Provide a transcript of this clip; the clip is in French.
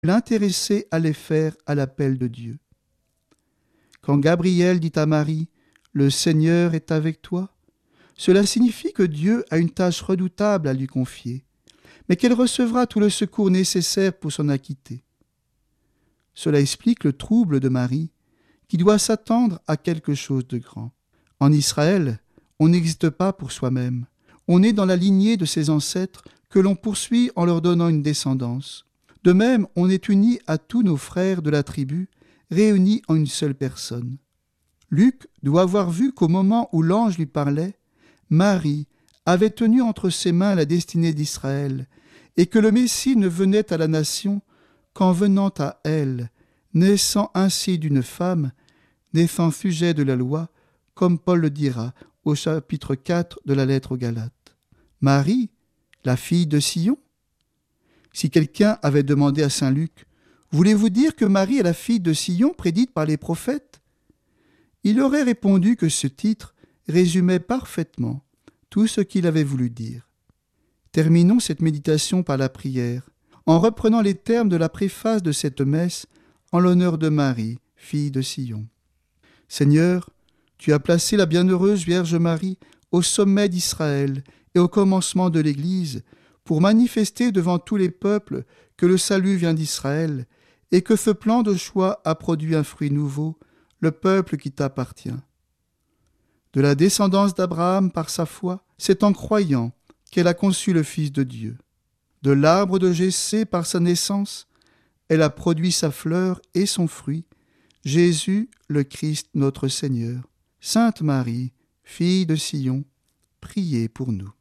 l'intéressé allait faire à l'appel de Dieu. Quand Gabriel dit à Marie « Le Seigneur est avec toi », cela signifie que Dieu a une tâche redoutable à lui confier, mais qu'elle recevra tout le secours nécessaire pour s'en acquitter. Cela explique le trouble de Marie, qui doit s'attendre à quelque chose de grand. En Israël, on n'existe pas pour soi-même. On est dans la lignée de ses ancêtres que l'on poursuit en leur donnant une descendance. De même, on est unis à tous nos frères de la tribu, réunis en une seule personne. Luc doit avoir vu qu'au moment où l'ange lui parlait, Marie avait tenu entre ses mains la destinée d'Israël, et que le Messie ne venait à la nation qu'en venant à elle, naissant ainsi d'une femme, naissant sujet de la loi, comme Paul le dira au chapitre 4 de la lettre aux Galates. Marie, la fille de Sion ? Si quelqu'un avait demandé à saint Luc « Voulez-vous dire que Marie est la fille de Sion prédite par les prophètes ?» il aurait répondu que ce titre résumait parfaitement tout ce qu'il avait voulu dire. Terminons cette méditation par la prière, en reprenant les termes de la préface de cette messe en l'honneur de Marie, fille de Sion. Seigneur, tu as placé la bienheureuse Vierge Marie au sommet d'Israël et au commencement de l'Église pour manifester devant tous les peuples que le salut vient d'Israël et que ce plan de choix a produit un fruit nouveau, le peuple qui t'appartient. De la descendance d'Abraham par sa foi, c'est en croyant qu'elle a conçu le Fils de Dieu. De l'arbre de Jessé par sa naissance, elle a produit sa fleur et son fruit, Jésus le Christ notre Seigneur. Sainte Marie, fille de Sion, priez pour nous.